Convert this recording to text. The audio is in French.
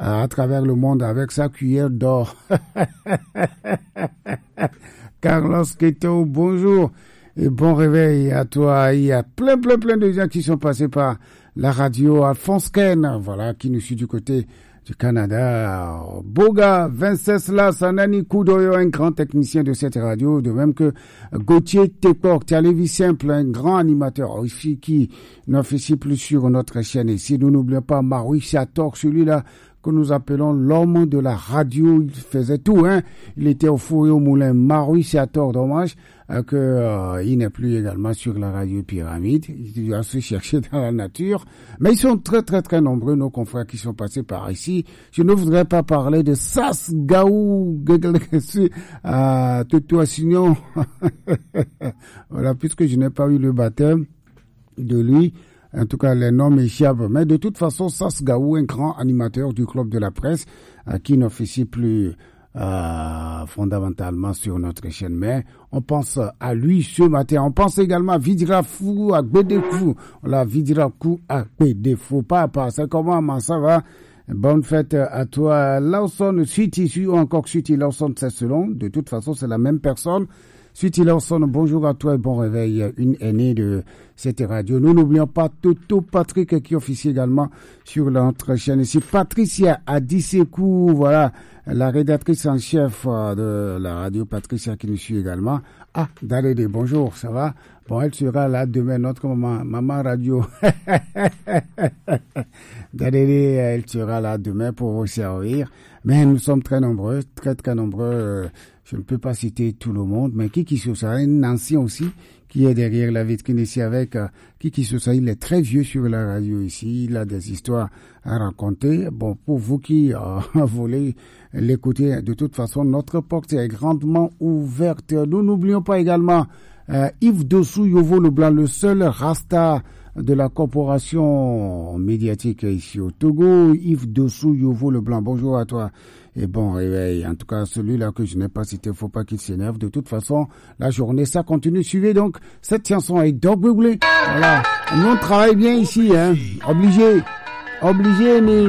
à travers le monde avec sa cuillère d'or. Carlos Queto, bonjour et bon réveil à toi. Il y a plein de gens qui sont passés par la radio. Alphonse Ken, voilà, qui nous suit du côté du Canada. Boga, Venceslas, Sanani Koudoyo, un grand technicien de cette radio, de même que Gauthier Tepor, Télévis Simple, un grand animateur ici qui n'officie plus sur notre chaîne ici. Nous n'oublions pas Maroui Chator, celui-là que nous appelons l'homme de la radio. Il faisait tout, hein. Il était au four et au moulin. Maroui Chator, dommage il n'est plus également sur la radio Pyramide. Il doit se chercher dans la nature. Mais ils sont très nombreux, nos confrères qui sont passés par ici. Je ne voudrais pas parler de Sas Gaou, Toto Assignon. Voilà, puisque je n'ai pas eu le baptême de lui. En tout cas, les noms m'échappent. Mais de toute façon, Sas Gaou, un grand animateur du Club de la Presse, qui n'officie plus fondamentalement sur notre chaîne. Mais on pense à lui ce matin. On pense également à Vidirafou, à Gbedefou. Voilà, Vidirafou, à Gbedefou. Papa, c'est comment ça va? Bonne fête à toi. Lawson, Suiti, ou encore Suiti Lawson, c'est selon. De toute façon, c'est la même personne. Suiti Lawson, bonjour à toi et bon réveil, une aînée de cette radio. Nous n'oublions pas Toto Patrick qui officie également sur notre chaîne ici. Patricia Adisekou, voilà, la rédactrice en chef de la radio, Patricia qui nous suit également. Ah, Dalédé, bonjour, ça va? Bon, elle sera là demain, notre maman radio. Dalédé, elle sera là demain pour vous servir. Mais nous sommes très nombreux, très nombreux. Je ne peux pas citer tout le monde, mais Kiki Sousa, un ancien aussi, qui est derrière la vitrine ici avec Kiki Sousa. Il est très vieux sur la radio ici. Il a des histoires à raconter. Bon, pour vous qui voulez l'écouter, de toute façon, notre porte est grandement ouverte. Nous n'oublions pas également Yves Dossou Yovo Leblanc, le seul Rasta de la corporation médiatique ici au Togo. Yves Dossou Yovo Leblanc, bonjour à toi. Et bon réveil. En tout cas, celui-là que je n'ai pas cité, faut pas qu'il s'énerve. De toute façon, la journée, ça continue. Suivez donc cette chanson avec Dog Wiggly. Voilà. Nous, on travaille bien ici, hein. Obligé, mais